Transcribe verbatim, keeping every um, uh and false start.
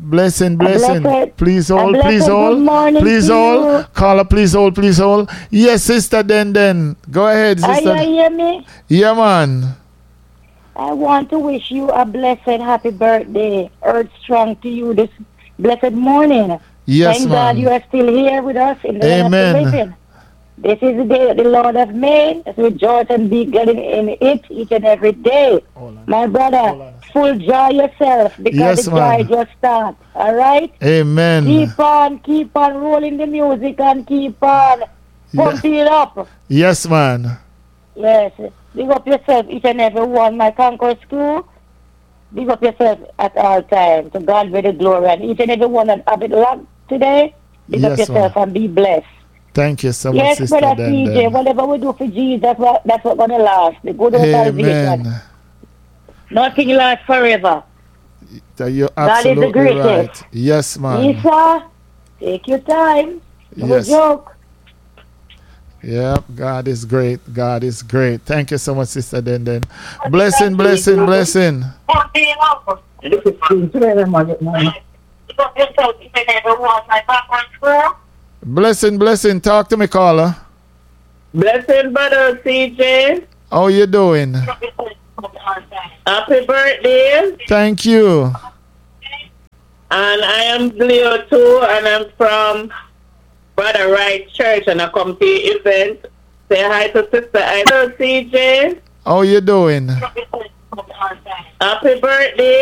Blessing, blessing. blessed, Please a hold, blessed please good hold. morning Please to hold. you. Caller, please hold, please hold. Yes, Sister Den Den. Go ahead, Are Sister. you hear me? Yeah, man. I want to wish you a blessed happy birthday. Earth strong to you this blessed morning. Yes, Thank God man. you are still here with us in the land of the Amen. living. This is the day that the Lord has made. Let's rejoice and be glad in it each and every day. Hold on. My Hold brother, on. full joy yourself because Yes, the man. joy just starts. All right? Amen. Keep on, keep on rolling the music and keep on Yeah. pumping it up. Yes, man. Yes. Big up yourself, each and every one. My Concord School, big up yourself at all times. To God be the glory. And each and every one that have it locked today, big up Yes, yourself man. and be blessed. Thank you so much, Yes, Sister brother Den C J, Den. whatever we do for Jesus, that's what that's what gonna last. The good old salvation. Amen. Nothing lasts forever. You're God is the absolutely greatest. right. Yes, man. Yes, sir. Take your time. No Yes. joke. Yeah, God is great. God is great. Thank you so much, Sister Den Den. Blessing, blessing, blessing. Blessing, blessing. Talk to me, caller. Blessed brother C J. How you doing? Happy birthday. Thank you. And I am Leo too, and I'm from Brother Wright Church, and I come to the event. Say hi to Sister Ida C J. How you doing? Happy birthday.